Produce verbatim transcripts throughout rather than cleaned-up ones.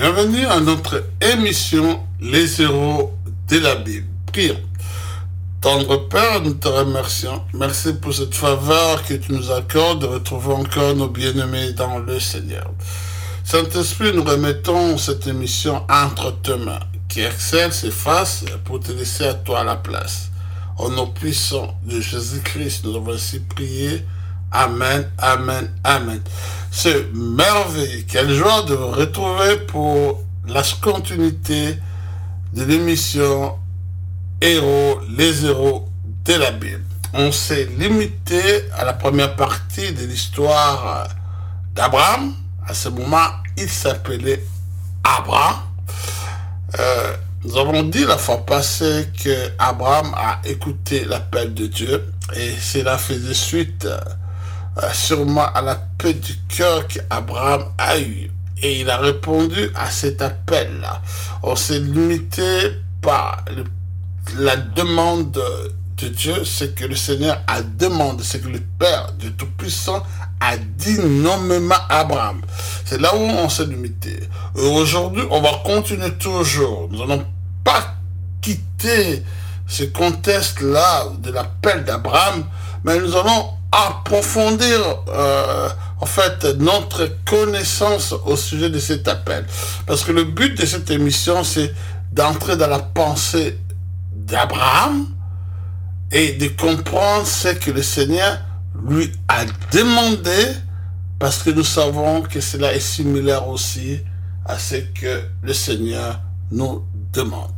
Bienvenue à notre émission Les héros de la Bible. Prions. Tendre Père, nous te remercions. Merci pour cette faveur que tu nous accordes de retrouver encore nos bien-aimés dans le Seigneur. Saint-Esprit, nous remettons cette émission entre tes mains, qui excelle, s'efface pour te laisser à toi la place. Au nom puissant de Jésus-Christ, nous avons ainsi prié. Amen, amen, amen. C'est merveilleux. Quelle joie de vous retrouver pour la continuité de l'émission Héros, les héros de la Bible. On s'est limité à la première partie de l'histoire d'Abraham. À ce moment, il s'appelait Abraham. Euh, nous avons dit la fois passée que Abraham a écouté l'appel de Dieu et cela faisait suite euh, sûrement à l'appel du cœur qu'Abraham a eu. Et il a répondu à cet appel-là. On s'est limité par le, la demande de Dieu, c'est que le Seigneur a demandé, c'est que le Père de Tout-Puissant a dit nommément à Abraham. C'est là où on s'est limité. Et aujourd'hui, on va continuer toujours. Nous n'allons pas quitter ce contexte-là de l'appel d'Abraham, mais nous allons approfondir euh, en fait notre connaissance au sujet de cet appel. Parce que le but de cette émission, c'est d'entrer dans la pensée d'Abraham et de comprendre ce que le Seigneur lui a demandé, parce que nous savons que cela est similaire aussi à ce que le Seigneur nous demande.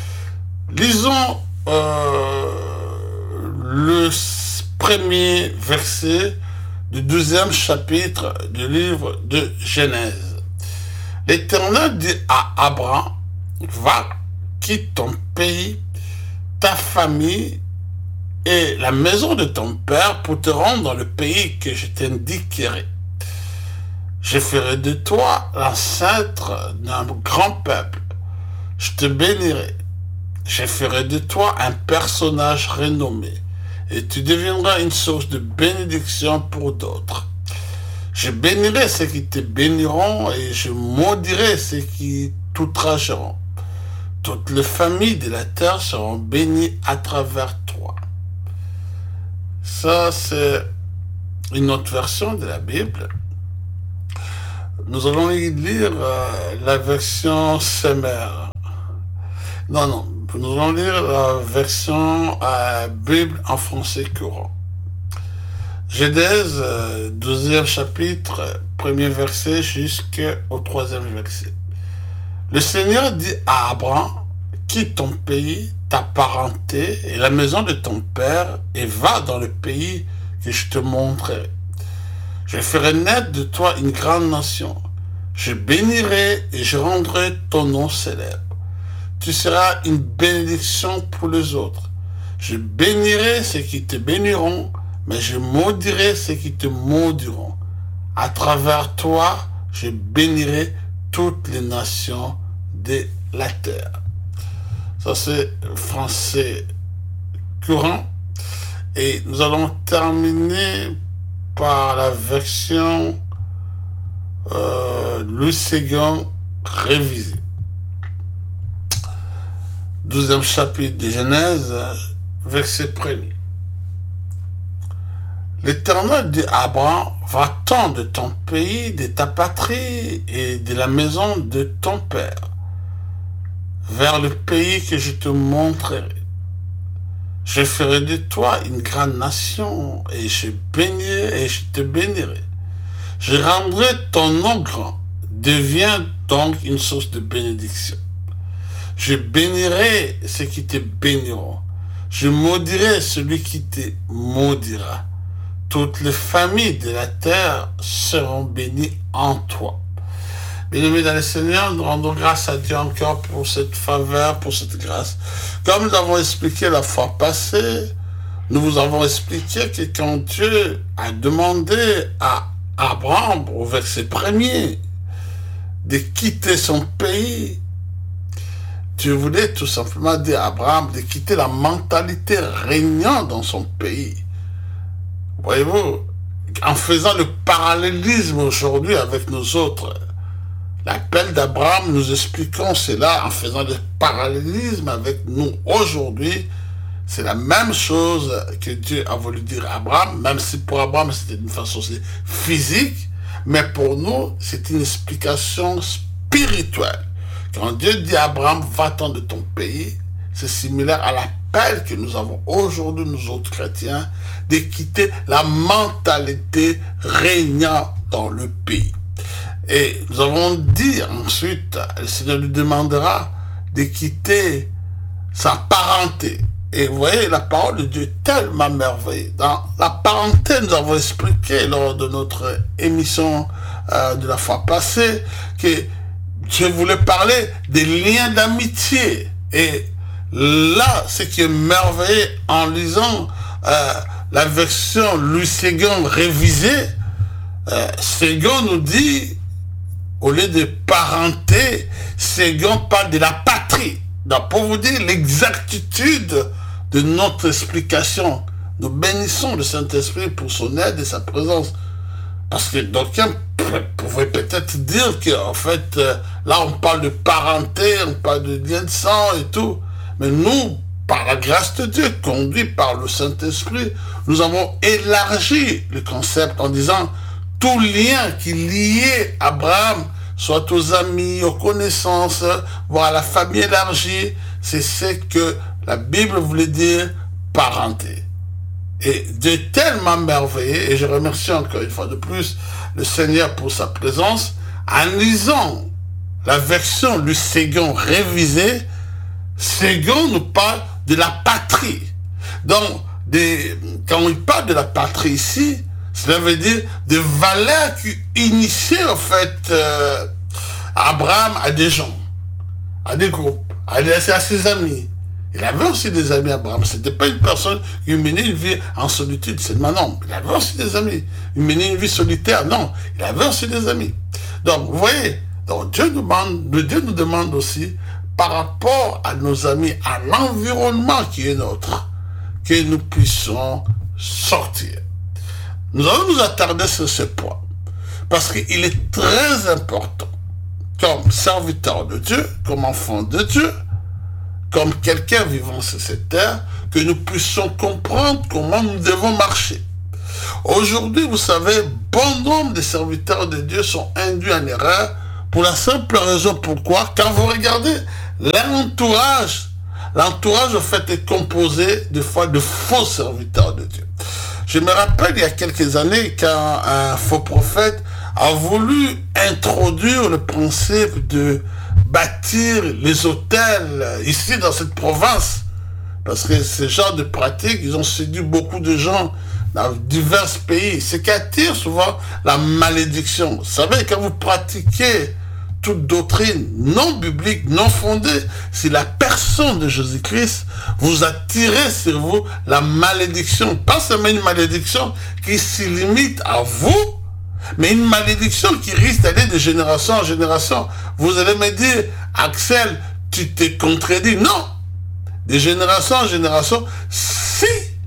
Lisons euh, le premier verset du douzième chapitre du livre de Genèse. L'Éternel dit à Abraham, va, quitte ton pays, ta famille et la maison de ton père pour te rendre dans le pays que je t'indiquerai. Je ferai de toi l'ancêtre d'un grand peuple. Je te bénirai. Je ferai de toi un personnage renommé et tu deviendras une source de bénédiction pour d'autres. Je bénirai ceux qui te béniront et je maudirai ceux qui t'outrageront. Toutes les familles de la terre seront bénies à travers toi. Ça, c'est une autre version de la Bible. Nous allons y lire euh, la version Semer. Non, non, nous allons lire la version euh, Bible en français courant. Genèse, euh, douzième chapitre, premier verset jusqu'au troisième verset. Le Seigneur dit à Abraham, quitte ton pays, ta parenté et la maison de ton père et va dans le pays que je te montrerai. Je ferai naître de toi une grande nation. Je bénirai et je rendrai ton nom célèbre. Tu seras une bénédiction pour les autres. Je bénirai ceux qui te béniront, mais je maudirai ceux qui te maudiront. À travers toi, je bénirai toutes les nations de la terre. Ça, c'est français courant. Et nous allons terminer par la version euh, Louis Séguin révisée. Douzième chapitre de Genèse, verset premier. L'Éternel dit à Abraham, va-t'en de ton pays, de ta patrie et de la maison de ton père, vers le pays que je te montrerai. Je ferai de toi une grande nation et je bénirai et je te bénirai. Je rendrai ton nom grand. Deviens donc une source de bénédiction. Je bénirai ceux qui te béniront. Je maudirai celui qui te maudira. Toutes les familles de la terre seront bénies en toi. Bien-aimés dans le Seigneur, nous rendons grâce à Dieu encore pour cette faveur, pour cette grâce. Comme nous l'avons expliqué la fois passée, nous vous avons expliqué que quand Dieu a demandé à Abraham, au verset premier, de quitter son pays, Dieu voulait tout simplement dire à Abraham de quitter la mentalité régnant dans son pays. Voyez-vous, en faisant le parallélisme aujourd'hui avec nous autres, l'appel d'Abraham, nous expliquons cela en faisant des parallélismes avec nous aujourd'hui. C'est la même chose que Dieu a voulu dire à Abraham, même si pour Abraham c'était d'une façon aussi physique, mais pour nous c'est une explication spirituelle. Quand Dieu dit à Abraham, va-t'en de ton pays, c'est similaire à l'appel que nous avons aujourd'hui, nous autres chrétiens, de quitter la mentalité régnant dans le pays. Et nous avons dit ensuite, le Seigneur lui demandera de quitter sa parenté. Et vous voyez, la parole de Dieu est tellement merveilleuse. Dans la parenté, nous avons expliqué lors de notre émission euh, de la fois passée que je voulais parler des liens d'amitié. Et là, ce qui est merveilleux en lisant euh, la version Louis Séguin révisée, euh, Séguin nous dit, au lieu de parenté, Séguin parle de la patrie. Donc, pour vous dire l'exactitude de notre explication, nous bénissons le Saint-Esprit pour son aide et sa présence. Parce que d'aucuns pouvaient peut-être dire qu'en fait, euh, là on parle de parenté, on parle de lien de sang et tout. Mais nous, par la grâce de Dieu, conduits par le Saint-Esprit, nous avons élargi le concept en disant tout lien qui liait Abraham, soit aux amis, aux connaissances, voire à la famille élargie, c'est ce que la Bible voulait dire parenté. Et Dieu est tellement merveilleux, et je remercie encore une fois de plus le Seigneur pour sa présence, en lisant la version du Séguin révisée, Séguin nous parle de la patrie. Donc, des, quand il parle de la patrie ici, cela veut dire des valeurs qui initiaient en fait euh, Abraham à des gens, à des groupes, à, des, à ses amis. Il avait aussi des amis, Abraham. C'était pas une personne qui menait une vie en solitude seulement, non. Il avait aussi des amis. Il menait une vie solitaire, non. Il avait aussi des amis. Donc, vous voyez, donc Dieu, demande, Dieu nous demande aussi, par rapport à nos amis, à l'environnement qui est nôtre, que nous puissions sortir. Nous allons nous attarder sur ce point, parce qu'il est très important, comme serviteur de Dieu, comme enfant de Dieu, comme quelqu'un vivant sur cette terre, que nous puissions comprendre comment nous devons marcher. Aujourd'hui, vous savez, bon nombre de serviteurs de Dieu sont induits en erreur pour la simple raison pourquoi, quand vous regardez l'entourage, l'entourage en fait est composé de fois de faux serviteurs de Dieu. Je me rappelle il y a quelques années quand un faux prophète a voulu introduire le principe de bâtir les hôtels ici dans cette province. Parce que ce genre de pratiques, ils ont séduit beaucoup de gens dans divers pays. Ce qui attire souvent la malédiction. Vous savez, quand vous pratiquez toute doctrine non biblique, non fondée sur la personne de Jésus-Christ, vous attirez sur vous la malédiction. Pas seulement une malédiction qui se limite à vous, mais une malédiction qui risque d'aller de génération en génération. Vous allez me dire, Axel, tu t'es contredit. Non. De génération en génération, si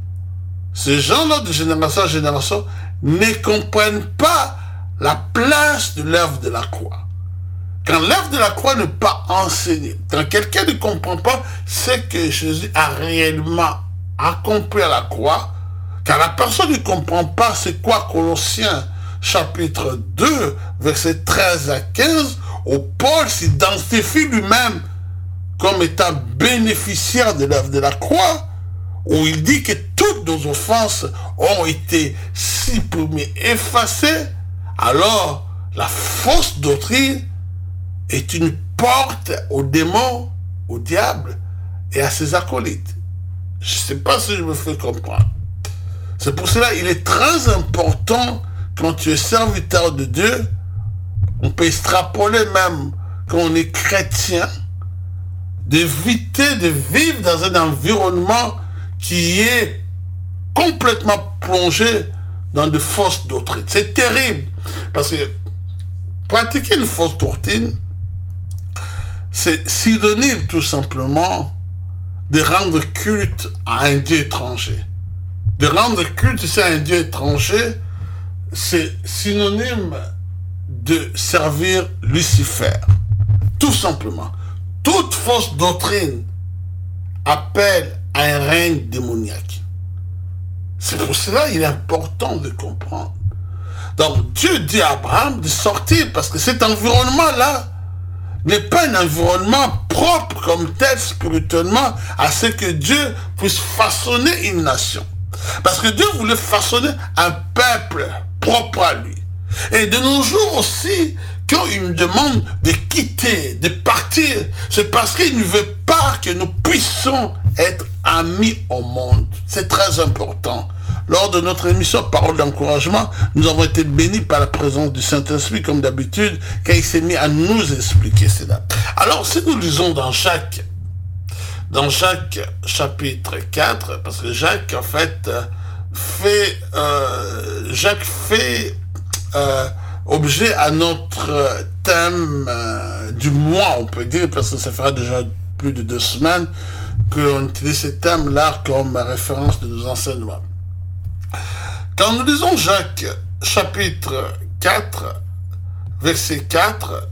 ces gens-là de génération en génération ne comprennent pas la place de l'œuvre de la croix. Quand l'œuvre de la croix n'est pas enseignée, quand quelqu'un ne comprend pas ce que Jésus a réellement accompli à la croix, quand la personne ne comprend pas c'est quoi Colossiens chapitre deux, versets treize à quinze, où Paul s'identifie lui-même comme étant bénéficiaire de l'œuvre de la croix, où il dit que toutes nos offenses ont été supprimées, effacées, alors la fausse doctrine est une porte aux démons, au diable et à ses acolytes. Je ne sais pas si je me fais comprendre. C'est pour cela qu'il est très important, quand tu es serviteur de Dieu, on peut extrapoler même quand on est chrétien, d'éviter de vivre dans un environnement qui est complètement plongé dans de fausses doctrines. C'est terrible, parce que pratiquer une fausse doctrine, c'est synonyme tout simplement de rendre culte à un Dieu étranger. De rendre culte à un Dieu étranger, c'est synonyme de servir Lucifer. Tout simplement. Toute fausse doctrine appelle à un règne démoniaque. C'est pour cela qu'il est important de comprendre. Donc Dieu dit à Abraham de sortir parce que cet environnement-là n'est pas un environnement propre comme tel spirituellement à ce que Dieu puisse façonner une nation. Parce que Dieu voulait façonner un peuple propre à lui. Et de nos jours aussi, quand il nous demande de quitter, de partir, c'est parce qu'il ne veut pas que nous puissions être amis au monde. C'est très important. Lors de notre émission Parole d'encouragement, nous avons été bénis par la présence du Saint-Esprit, comme d'habitude, quand il s'est mis à nous expliquer cela. Alors, si nous lisons dans Jacques, dans Jacques chapitre quatre, parce que Jacques, en fait, fait, euh, Jacques fait euh, objet à notre thème euh, du mois, on peut dire, parce que ça fera déjà plus de deux semaines qu'on utilise ce thème-là comme référence de nos enseignements. Quand nous lisons Jacques, chapitre quatre, verset quatre,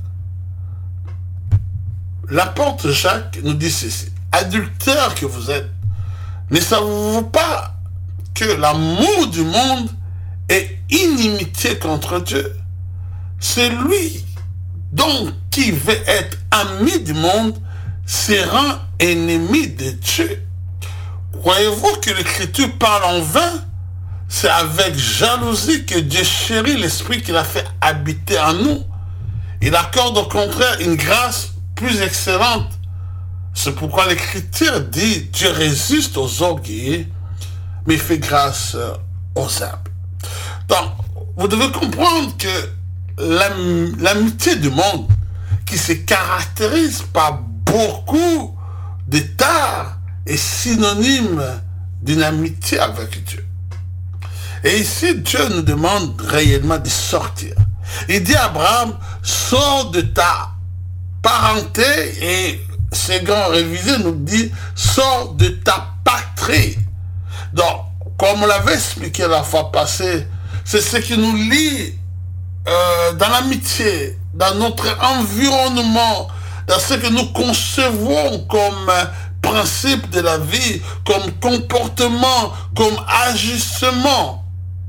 l'apôtre Jacques nous dit ceci. Adultères que vous êtes, ne savez-vous pas que l'amour du monde est inimitié contre Dieu? C'est lui, donc, qui veut être ami du monde, se rend ennemi de Dieu. Croyez-vous que l'Écriture parle en vain? C'est avec jalousie que Dieu chérit l'esprit qu'il a fait habiter en nous. Il accorde au contraire une grâce plus excellente. C'est pourquoi l'Écriture dit « Dieu résiste aux orgueilleux, mais fait grâce aux humbles ». Donc, vous devez comprendre que l'am l'amitié du monde, qui se caractérise par beaucoup de tares, est synonyme d'une amitié avec Dieu. Et ici, Dieu nous demande réellement de sortir. Il dit à Abraham, sors de ta parenté, et Second Révisé nous dit, sors de ta patrie. Donc, comme on l'avait expliqué la fois passée, c'est ce qui nous lie euh, dans l'amitié, dans notre environnement, dans ce que nous concevons comme euh, principe de la vie, comme comportement, comme agissement.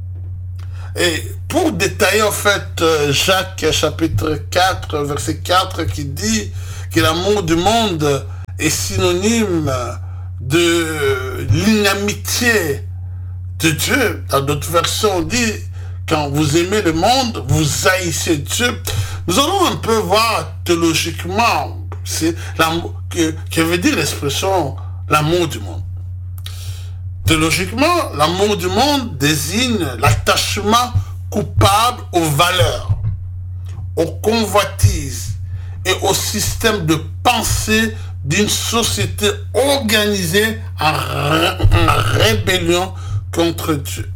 Et pour détailler en fait Jacques chapitre quatre, verset quatre, qui dit que l'amour du monde est synonyme de l'inamitié de Dieu. Dans d'autres versions, on dit, quand vous aimez le monde, vous haïssez Dieu. Nous allons un peu voir théologiquement c'est que, que veut dire l'expression l'amour du monde. Théologiquement, l'amour du monde désigne l'attachement coupable aux valeurs, aux convoitises et au système de pensée d'une société organisée en, ré en rébellion contre Dieu.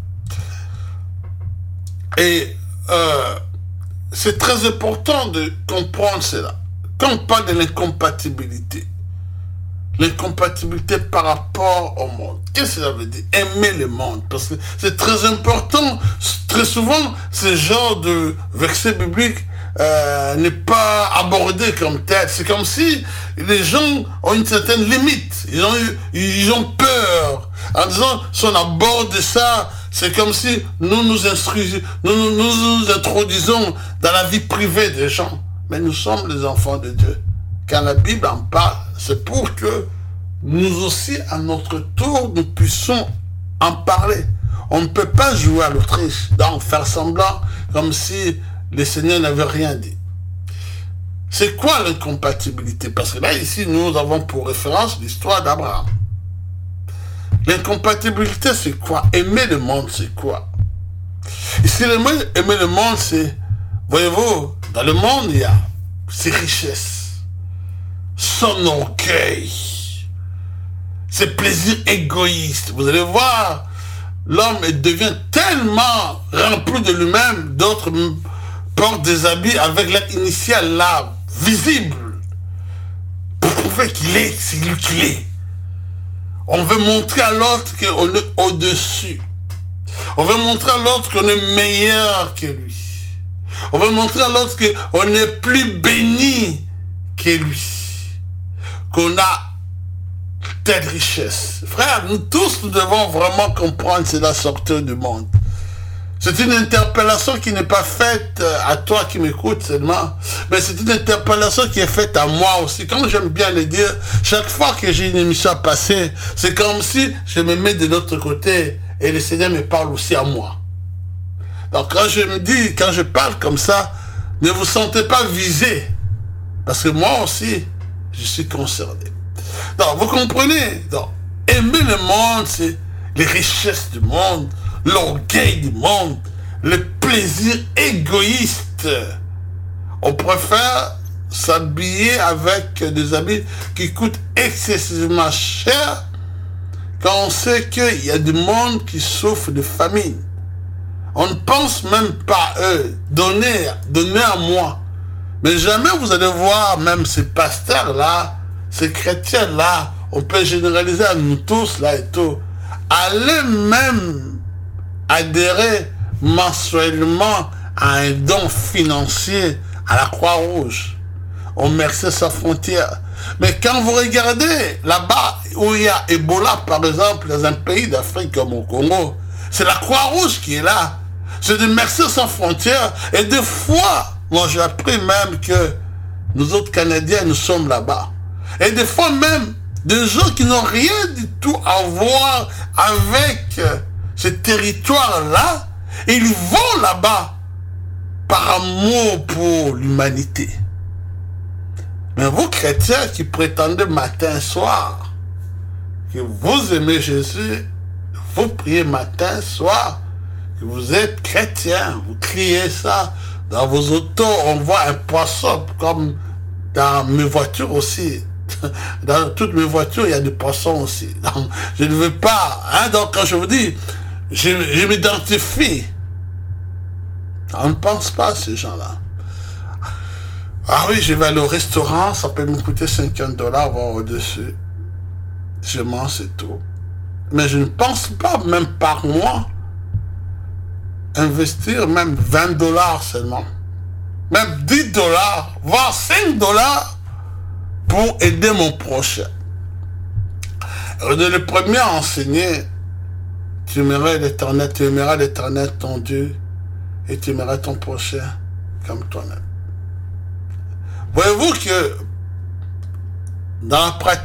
Et euh, c'est très important de comprendre cela. Quand on parle de l'incompatibilité, l'incompatibilité par rapport au monde, qu'est-ce que ça veut dire? Aimer le monde, parce que c'est très important. Très souvent, ce genre de verset biblique euh, n'est pas abordé comme tel. C'est comme si les gens ont une certaine limite. Ils ont, eu, ils ont peur. En disant, si on aborde ça, c'est comme si nous nous, instruisons, nous, nous, nous nous introduisons dans la vie privée des gens. Mais nous sommes les enfants de Dieu. Quand la Bible en parle, c'est pour que nous aussi, à notre tour, nous puissions en parler. On ne peut pas jouer à l'Autriche, donc faire semblant comme si le Seigneur n'avait rien dit. C'est quoi l'incompatibilité? Parce que là, ici, nous avons pour référence l'histoire d'Abraham. L'incompatibilité, c'est quoi? Aimer le monde, c'est quoi? Ici, aimer le monde, c'est, voyez-vous, dans le monde, il y a ses richesses, son orgueil, ses plaisirs égoïstes. Vous allez voir, l'homme devient tellement rempli de lui-même, d'autres portent des habits avec l'air initial là, visible, pour prouver qu'il est, c'est lui qu'il est. On veut montrer à l'autre qu'on est au-dessus. On veut montrer à l'autre qu'on est meilleur que lui. On veut montrer à l'autre qu'on est plus béni que lui. Qu'on a telle richesse. Frère, nous tous, nous devons vraiment comprendre c'est la sortie du monde. C'est une interpellation qui n'est pas faite à toi qui m'écoutes seulement, mais c'est une interpellation qui est faite à moi aussi. Comme j'aime bien le dire, chaque fois que j'ai une émission à passer, c'est comme si je me mets de l'autre côté et le Seigneur me parle aussi à moi. Donc quand je me dis, quand je parle comme ça, ne vous sentez pas visé, parce que moi aussi, je suis concerné. Donc vous comprenez, donc, aimer le monde, c'est les richesses du monde, l'orgueil du monde, le plaisir égoïste. On préfère s'habiller avec des habits qui coûtent excessivement cher quand on sait qu'il y a du monde qui souffre de famine. On ne pense même pas à eux. Donnez, donnez à moi. Mais jamais vous allez voir même ces pasteurs-là, ces chrétiens-là, on peut généraliser à nous tous là et tout, allez même adhérer mensuellement à un don financier à la Croix-Rouge, au Médecins Sans Frontières. Mais quand vous regardez là-bas où il y a Ebola, par exemple, dans un pays d'Afrique comme au Congo, c'est la Croix-Rouge qui est là. C'est des Médecins Sans Frontières. Et des fois, moi j'ai appris même que nous autres Canadiens, nous sommes là-bas. Et des fois même, des gens qui n'ont rien du tout à voir avec ce territoire-là, ils vont là-bas par amour pour l'humanité. Mais vous, chrétiens, qui prétendez matin, soir, que vous aimez Jésus, vous priez matin, soir, que vous êtes chrétien, vous criez ça. Dans vos autos, on voit un poisson, comme dans mes voitures aussi. Dans toutes mes voitures, il y a des poissons aussi. Donc, je ne veux pas, hein, donc quand je vous dis, je, je m'identifie. On ne pense pas à ces gens-là. Ah oui, je vais aller au restaurant, ça peut me coûter cinquante dollars, voire au-dessus. Je mange, c'est tout. Mais je ne pense pas, même par mois, investir même vingt dollars seulement. Même dix dollars, voire cinq dollars pour aider mon prochain. On est le premier à enseigner, tu aimeras l'Éternel, tu aimeras l'Éternel ton Dieu, et tu aimeras ton prochain comme toi-même. Voyez-vous que dans la pratique,